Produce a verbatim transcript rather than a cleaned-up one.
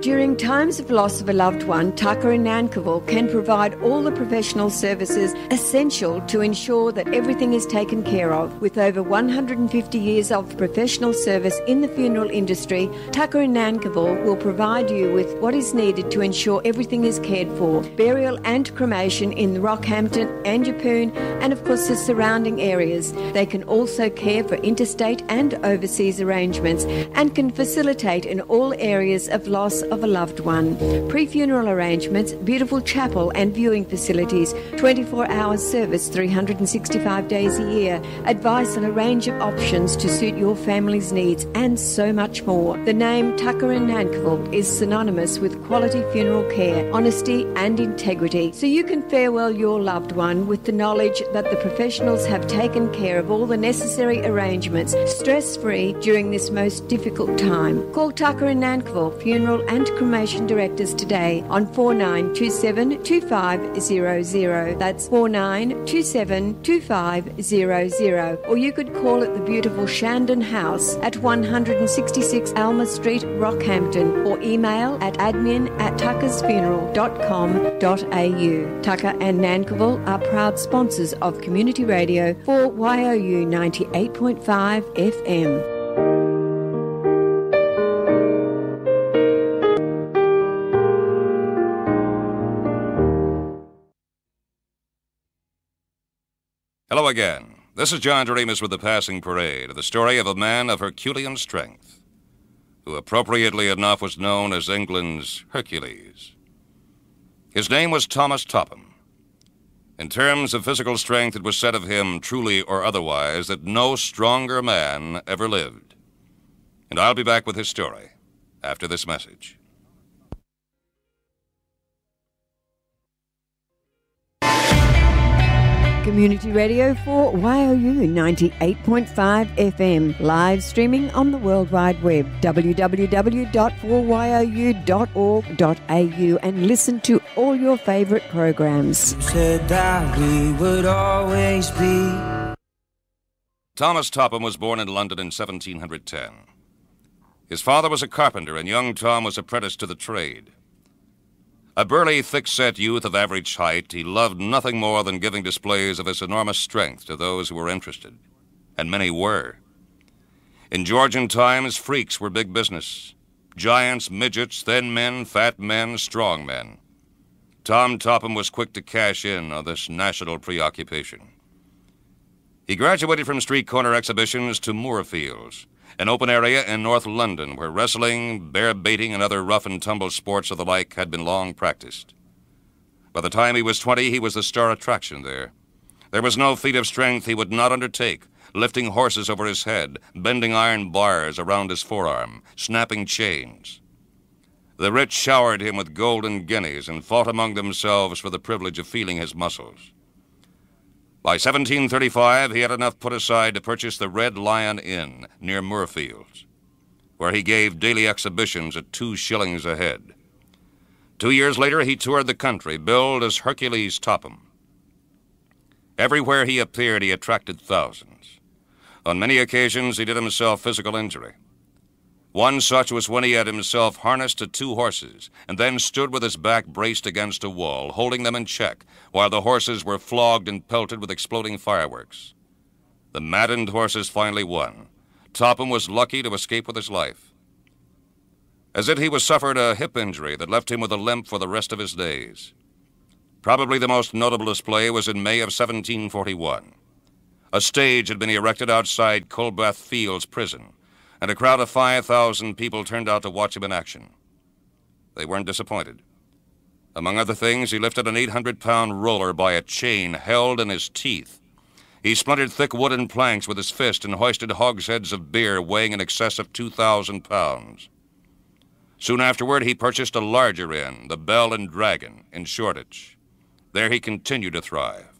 During times of loss of a loved one, Tucker and Nankivell can provide all the professional services essential to ensure that everything is taken care of. With over one hundred fifty years of professional service in the funeral industry, Tucker and Nankivell will provide you with what is needed to ensure everything is cared for. Burial and cremation in Rockhampton and Yeppoon, and of course the surrounding areas. They can also care for interstate and overseas arrangements and can facilitate in all areas of loss of a loved one. Pre-funeral arrangements, beautiful chapel and viewing facilities, twenty-four hour service three hundred sixty-five days a year, advice on a range of options to suit your family's needs, and so much more. The name Tucker and Nankivell is synonymous with quality funeral care, honesty and integrity, so you can farewell your loved one with the knowledge that the professionals have taken care of all the necessary arrangements, stress-free during this most difficult time. Call Tucker and Nankivell Funeral and Cremation Directors today on four nine two seven two five zero zero. That's four nine two seven two five zero zero. Or you could call at the beautiful Shandon House at one sixty-six Alma Street, Rockhampton, or email at admin at tuckersfuneral dot com dot a u. Tucker and Nankivell are proud sponsors of Community Radio for Y O U ninety-eight point five F M. Hello again. This is John Doremus with the Passing Parade, the story of a man of Herculean strength, who appropriately enough was known as England's Hercules. His name was Thomas Topham. In terms of physical strength, it was said of him, truly or otherwise, that no stronger man ever lived. And I'll be back with his story after this message. Community Radio for Y O U ninety-eight point five F M. Live streaming on the World Wide Web, w w w dot four y o u dot org dot a u, and listen to all your favourite programs. You said that we would always be. Thomas Topham was born in London in seventeen ten. His father was a carpenter, and young Tom was apprenticed to the trade. A burly, thick-set youth of average height, he loved nothing more than giving displays of his enormous strength to those who were interested. And many were. In Georgian times, freaks were big business. Giants, midgets, thin men, fat men, strong men. Tom Topham was quick to cash in on this national preoccupation. He graduated from street corner exhibitions to Moorfields, an open area in North London where wrestling, bear baiting, and other rough-and-tumble sports of the like had been long practiced. By the time he was twenty, he was the star attraction there. There was no feat of strength he would not undertake, lifting horses over his head, bending iron bars around his forearm, snapping chains. The rich showered him with golden guineas and fought among themselves for the privilege of feeling his muscles. By seventeen thirty-five, he had enough put aside to purchase the Red Lion Inn near Moorfields, where he gave daily exhibitions at two shillings a head. Two years later, he toured the country, billed as Hercules Topham. Everywhere he appeared, he attracted thousands. On many occasions, he did himself physical injury. One such was when he had himself harnessed to two horses and then stood with his back braced against a wall, holding them in check, while the horses were flogged and pelted with exploding fireworks. The maddened horses finally won. Topham was lucky to escape with his life. As if he was suffered a hip injury that left him with a limp for the rest of his days. Probably the most notable display was in May of seventeen forty-one. A stage had been erected outside Coldbath Fields Prison, and a crowd of five thousand people turned out to watch him in action. They weren't disappointed. Among other things, he lifted an eight hundred pound roller by a chain held in his teeth. He splintered thick wooden planks with his fist and hoisted hogsheads of beer weighing in excess of two thousand pounds. Soon afterward, he purchased a larger inn, the Bell and Dragon, in Shoreditch. There he continued to thrive.